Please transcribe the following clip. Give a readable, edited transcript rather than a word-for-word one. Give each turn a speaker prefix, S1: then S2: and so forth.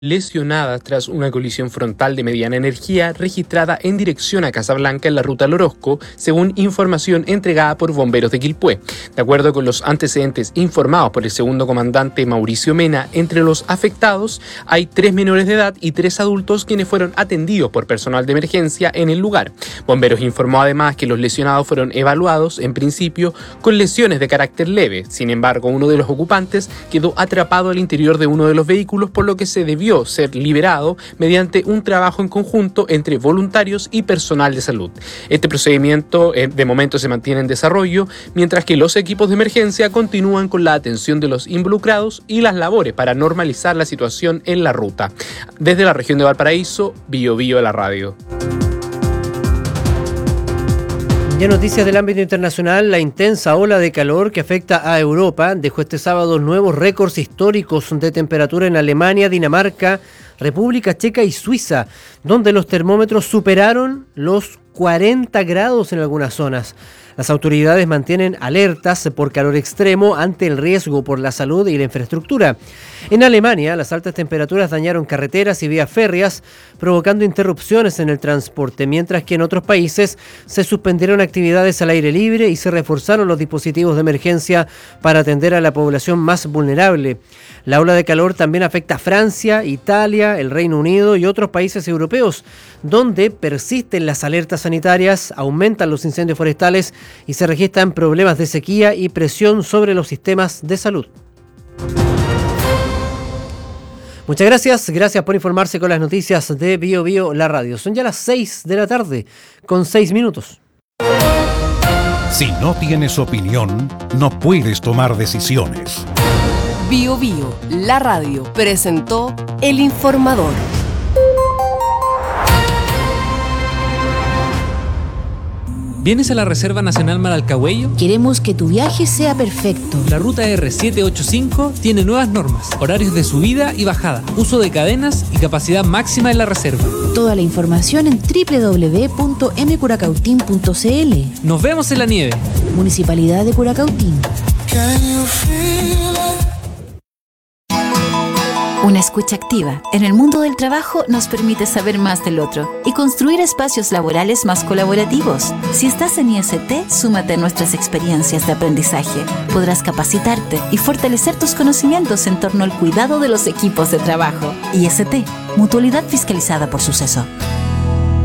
S1: lesionadas tras una colisión frontal de mediana energía registrada en dirección a Casablanca en la ruta al Orozco, según información entregada por bomberos de Quilpué. De acuerdo con los antecedentes informados por el segundo comandante Mauricio Mena, entre los afectados hay 3 menores de edad y 3 adultos quienes fueron atendidos por personal de emergencia en el lugar. Bomberos informó además que los lesionados fueron evaluados en principio con lesiones de carácter leve. Sin embargo, uno de los ocupantes quedó atrapado al interior de uno de los vehículos, por lo que se debió ser liberado mediante un trabajo en conjunto entre voluntarios y personal de salud. Este procedimiento de momento se mantiene en desarrollo, mientras que los equipos de emergencia continúan con la atención de los involucrados y las labores para normalizar la situación en la ruta. Desde la región de Valparaíso, Bio Bio de la radio.
S2: Ya noticias del ámbito internacional, la intensa ola de calor que afecta a Europa dejó este sábado nuevos récords históricos de temperatura en Alemania, Dinamarca, República Checa y Suiza, donde los termómetros superaron los 40 grados en algunas zonas. Las autoridades mantienen alertas por calor extremo ante el riesgo por la salud y la infraestructura. En Alemania, las altas temperaturas dañaron carreteras y vías férreas, provocando interrupciones en el transporte, mientras que en otros países se suspendieron actividades al aire libre y se reforzaron los dispositivos de emergencia para atender a la población más vulnerable. La ola de calor también afecta a Francia, Italia, el Reino Unido y otros países europeos, donde persisten las alertas sanitarias, aumentan los incendios forestales y se registran problemas de sequía y presión sobre los sistemas de salud. Muchas gracias por informarse con las noticias de Bio Bio la radio. Son ya las 6 de la tarde, con 6 minutos.
S3: Si no tienes opinión, no puedes tomar decisiones.
S4: Bio Bio la radio presentó El Informador.
S5: ¿Vienes a la Reserva Nacional Maralcahuello?
S6: Queremos que tu viaje sea perfecto.
S5: La ruta R785 tiene nuevas normas, horarios de subida y bajada, uso de cadenas y capacidad máxima en la reserva.
S6: Toda la información en www.mcuracautín.cl.
S5: Nos vemos en la nieve.
S6: Municipalidad de Curacautín. Una escucha activa en el mundo del trabajo nos permite saber más del otro y construir espacios laborales más colaborativos. Si estás en IST, súmate a nuestras experiencias de aprendizaje. Podrás capacitarte y fortalecer tus conocimientos en torno al cuidado de los equipos de trabajo. IST, Mutualidad fiscalizada por Suceso.